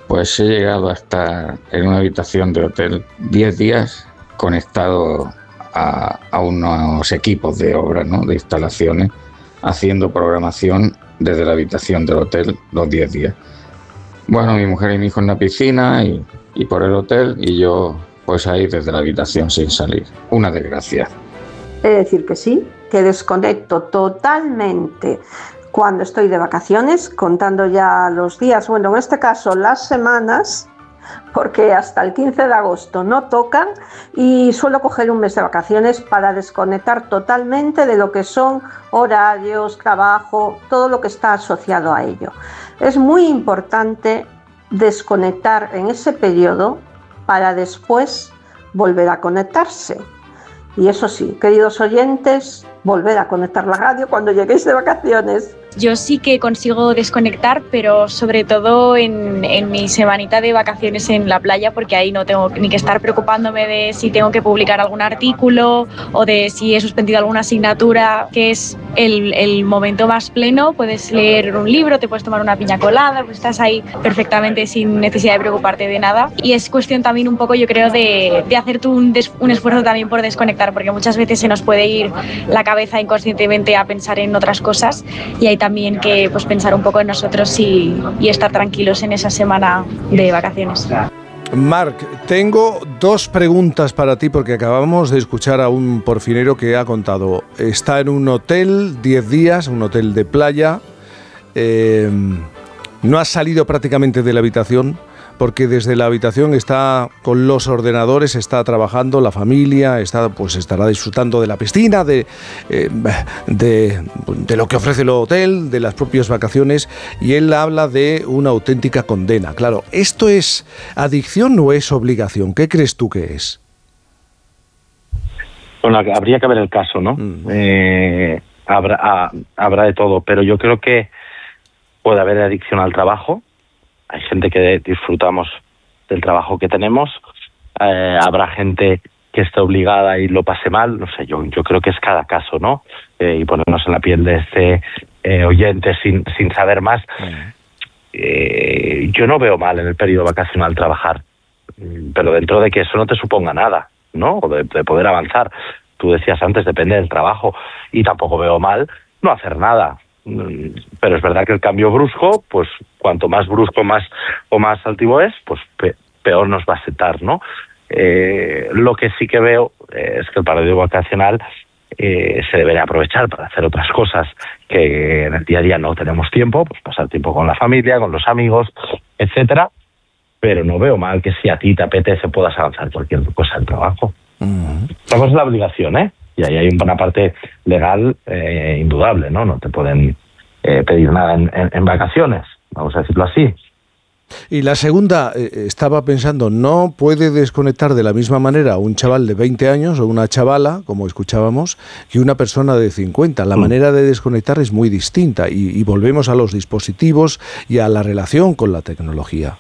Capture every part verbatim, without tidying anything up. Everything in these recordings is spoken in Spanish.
Pues he llegado a estar en una habitación de hotel diez días conectado a, a unos equipos de obra, ¿no?, de instalaciones, haciendo programación desde la habitación del hotel los diez días. Bueno, mi mujer y mi hijo en la piscina y, y por el hotel, y yo pues ahí desde la habitación sin salir. Una desgracia. He de decir que sí, que desconecto totalmente cuando estoy de vacaciones, contando ya los días, bueno, en este caso las semanas, porque hasta el quince de agosto no tocan, y suelo coger un mes de vacaciones para desconectar totalmente de lo que son horarios, trabajo, todo lo que está asociado a ello. Es muy importante desconectar en ese periodo para después volver a conectarse. Y eso sí, queridos oyentes, volver a conectar la radio cuando lleguéis de vacaciones. Yo sí que consigo desconectar, pero sobre todo en, en mi semanita de vacaciones en la playa, porque ahí no tengo ni que estar preocupándome de si tengo que publicar algún artículo o de si he suspendido alguna asignatura, que es el, el momento más pleno. Puedes leer un libro, te puedes tomar una piña colada, pues estás ahí perfectamente sin necesidad de preocuparte de nada. Y es cuestión también un poco, yo creo, de, de hacer tú un, des, un esfuerzo también por desconectar, porque muchas veces se nos puede ir la cabeza inconscientemente a pensar en otras cosas, y hay también que pues pensar un poco en nosotros y, y estar tranquilos en esa semana de vacaciones. Marc, tengo dos preguntas para ti porque acabamos de escuchar a un porfinero que ha contado. Está en un hotel diez días, un hotel de playa, eh, no ha salido prácticamente de la habitación porque desde la habitación está con los ordenadores, está trabajando, la familia, está, pues estará disfrutando de la piscina, de, eh, de, de lo que ofrece el hotel, de las propias vacaciones, y él habla de una auténtica condena. Claro, ¿esto es adicción o es obligación? ¿Qué crees tú que es? Bueno, habría que ver el caso, ¿no? Mm. Eh, habrá, ah, habrá de todo, pero yo creo que puede haber adicción al trabajo. Hay gente que disfrutamos del trabajo que tenemos, eh, habrá gente que esté obligada y lo pase mal, no sé, yo yo creo que es cada caso, ¿no? Eh, y ponernos en la piel de este eh, oyente sin sin saber más. Eh, yo no veo mal en el periodo vacacional trabajar, pero dentro de que eso no te suponga nada, ¿no? O de, de poder avanzar. Tú decías antes, depende del trabajo, y tampoco veo mal no hacer nada. Pero es verdad que el cambio brusco, pues cuanto más brusco más o más altivo es, pues pe- peor nos va a sentar, ¿no? Eh, lo que sí que veo eh, es que el periodo vacacional eh, se debería aprovechar para hacer otras cosas que en el día a día no tenemos tiempo, pues pasar tiempo con la familia, con los amigos, etcétera. Pero no veo mal que si a ti te apetece puedas avanzar cualquier cosa en trabajo. Uh-huh. Estamos en la obligación, ¿eh? Y ahí hay una parte legal eh, indudable, ¿no? No te pueden eh, pedir nada en, en, en vacaciones, vamos a decirlo así. Y la segunda, eh, estaba pensando, ¿no puede desconectar de la misma manera un chaval de veinte años o una chavala, como escuchábamos, que una persona de cincuenta? La mm. manera de desconectar es muy distinta y, y volvemos a los dispositivos y a la relación con la tecnología.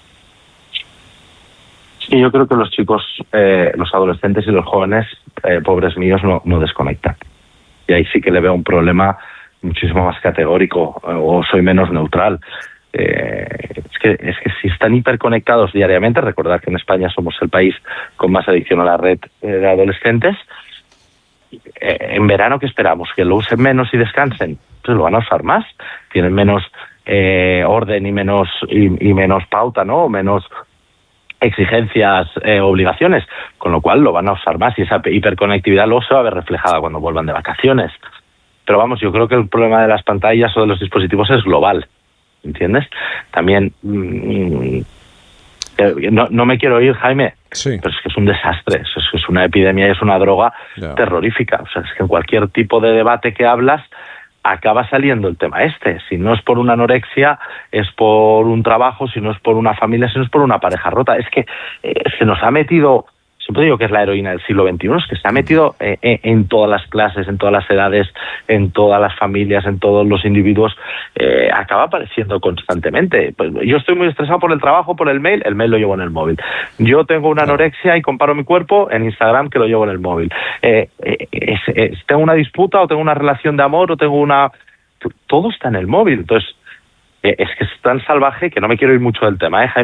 Sí, yo creo que los chicos, eh, los adolescentes y los jóvenes, eh, pobres míos, no, no desconectan. Y ahí sí que le veo un problema muchísimo más categórico, o soy menos neutral. Eh, es que es que si están hiperconectados diariamente, recordad que en España somos el país con más adicción a la red eh, de adolescentes, eh, en verano, ¿qué esperamos? ¿Que lo usen menos y descansen? Pues lo van a usar más. Tienen menos eh, orden y menos, y, y menos pauta, ¿no? O menos exigencias, eh, obligaciones, con lo cual lo van a usar más y esa hiperconectividad luego se va a ver reflejada cuando vuelvan de vacaciones. Pero vamos, yo creo que el problema de las pantallas o de los dispositivos es global, ¿entiendes? También, mmm, eh, no, no me quiero ir, Jaime, sí. Pero es que es un desastre, es, es una epidemia y es una droga yeah. terrorífica. O sea, es que en cualquier tipo de debate que hablas, acaba saliendo el tema este. Si no es por una anorexia, es por un trabajo, si no es por una familia, si no es por una pareja rota. Es que eh, se nos ha metido, siempre digo que es la heroína del siglo veintiuno, es que se ha metido eh, eh, en todas las clases, en todas las edades, en todas las familias, en todos los individuos, eh, acaba apareciendo constantemente. Pues yo estoy muy estresado por el trabajo, por el mail, el mail lo llevo en el móvil. Yo tengo una anorexia y comparo mi cuerpo en Instagram, que lo llevo en el móvil. Eh, eh, es, es, tengo una disputa o tengo una relación de amor o tengo una... Todo está en el móvil. Entonces, eh, es que es tan salvaje que no me quiero ir mucho del tema, ¿eh, Jaime?